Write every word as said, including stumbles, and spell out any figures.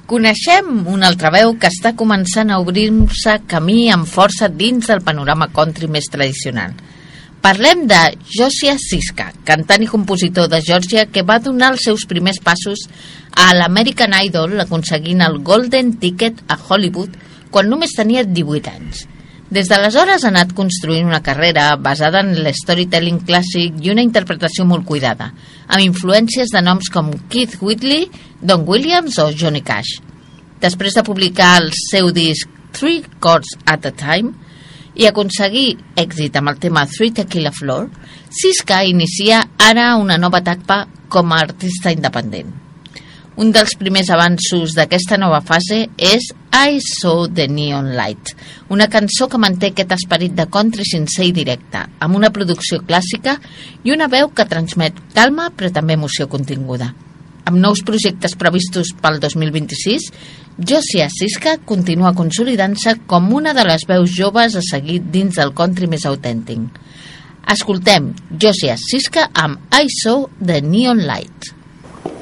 Coneixem una altra veu que està començant a obrir-se camí amb força dins del panorama country més tradicional. Parlem de Josiah Siska, cantant i compositor de Geòrgia que va donar els seus primers passos a l'American Idol aconseguint el Golden Ticket a Hollywood quan només tenia divuit anys. Des d'aleshores ha anat construint una carrera basada en l'storytelling clàssic i una interpretació molt cuidada, amb influències de noms com Keith Whitley, Don Williams o Johnny Cash. Després de publicar el seu disc Three Chords at a Time i aconseguir èxit amb el tema Three Tequila Floor, Siska inicia ara una nova etapa com a artista independent. Un dels primers avanços d'aquesta nova fase és I Saw the Neon Light, una cançó que manté aquest esperit de country sincer i directe, amb una producció clàssica i una veu que transmet calma però també emoció continguda. Amb nous projectes previstos pel dos mil vint-i-sis, Josiah Siska continua consolidant-se com una de les veus joves a seguir dins del country més autèntic. Escoltem Josiah Siska amb I Saw the Neon Light.